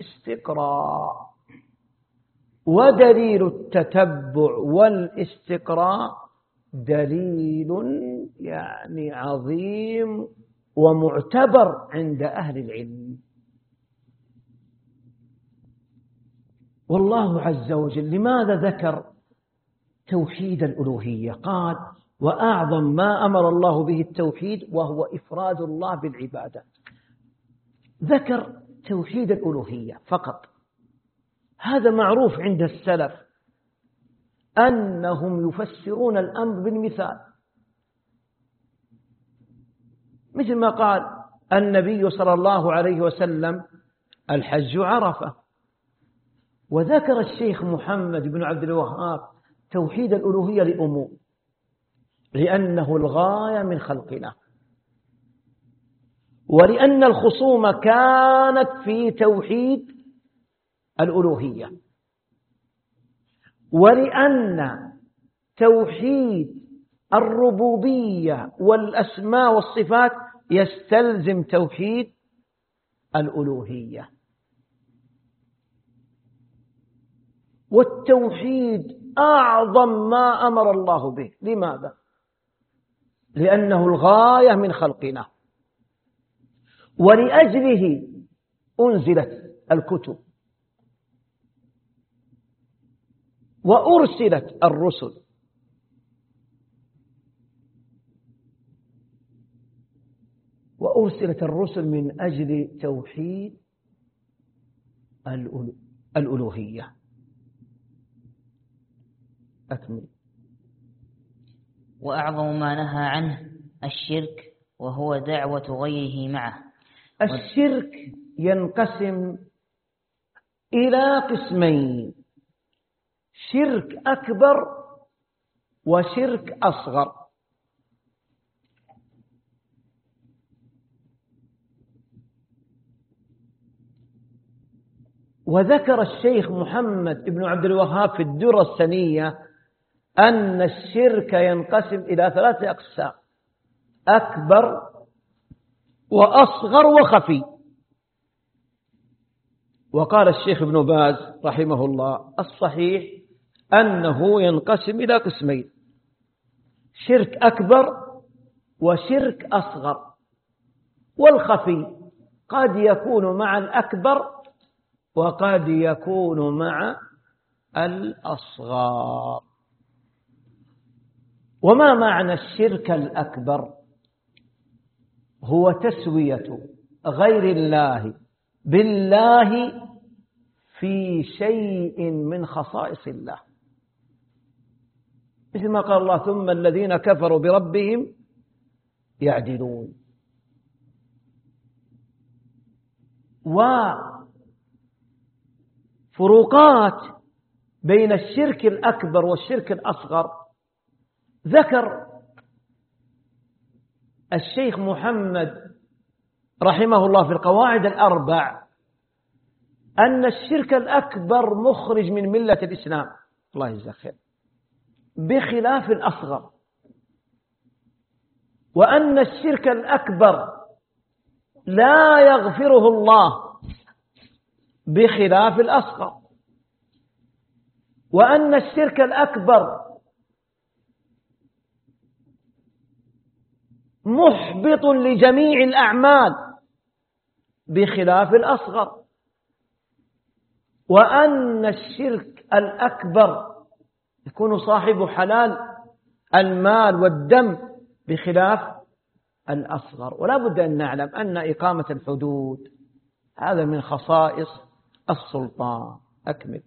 الاستقراء. ودليل التتبع والاستقراء دليل يعني عظيم ومعتبر عند أهل العلم. والله عز وجل لماذا ذكر توحيد الألوهية؟ قال: وأعظم ما أمر الله به التوحيد وهو إفراد الله بالعبادة. ذكر توحيد الألوهية فقط. هذا معروف عند السلف أنهم يفسرون الأمر بالمثال، مثل ما قال النبي صلى الله عليه وسلم: الحج عرفة. وذكر الشيخ محمد بن عبد الوهاب توحيد الألوهية لأمور، لأنه الغاية من خلقنا، ولأن الخصوم كانت في توحيد الألوهية، ولأن توحيد الربوبية والأسماء والصفات يستلزم توحيد الألوهية. والتوحيد أعظم ما أمر الله به. لماذا؟ لأنه الغاية من خلقنا، ولأجله أنزلت الكتب وأرسلت الرسل. وأرسلت الرسل من أجل توحيد الألوهية. أكمل. وأعظم ما نهى عنه الشرك، وهو دعوة غيره معه. الشرك ينقسم إلى قسمين: شرك أكبر وشرك أصغر. وذكر الشيخ محمد بن عبد الوهاب في الدرة السنية أن الشرك ينقسم إلى 3 أقسام: أكبر وأصغر وخفي. وقال الشيخ ابن باز رحمه الله: الصحيح أنه ينقسم إلى قسمين: شرك أكبر وشرك أصغر. والخفي قد يكون مع الأكبر وقد يكون مع الأصغر. وما معنى الشرك الأكبر؟ هو تسوية غير الله بالله في شيء من خصائص الله، مثل ما قال الله: ثم الذين كفروا بربهم يعدلون. وفروقات بين الشرك الأكبر والشرك الأصغر ذكر الشيخ محمد رحمه الله في القواعد الأربع أن الشرك الأكبر مخرج من ملة الإسلام، الله يجزاه خير، بخلاف الأصغر. وأن الشرك الأكبر لا يغفره الله بخلاف الأصغر. وأن الشرك الأكبر محبط لجميع الأعمال بخلاف الأصغر. وأن الشرك الأكبر يكون صاحب حلال المال والدم بخلاف الأصغر. ولا بد أن نعلم أن إقامة الحدود هذا من خصائص السلطان. أكمل.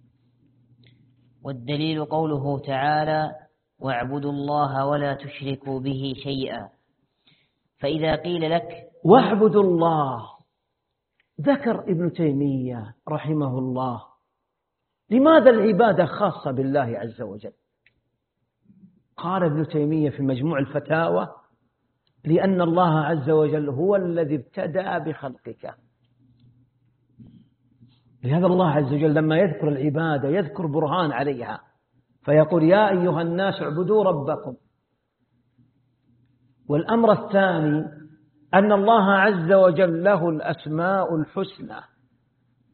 والدليل قوله تعالى: واعبدوا الله ولا تشركوا به شيئا. فإذا قيل لك واعبدوا الله، ذكر ابن تيمية رحمه الله لماذا العبادة خاصة بالله عز وجل؟ قال ابن تيمية في مجموع الفتاوى: لأن الله عز وجل هو الذي ابتدأ بخلقك. لهذا الله عز وجل لما يذكر العبادة يذكر برهان عليها، فيقول: يا أيها الناس اعبدوا ربكم. والأمر الثاني أن الله عز وجل له الأسماء الحسنى،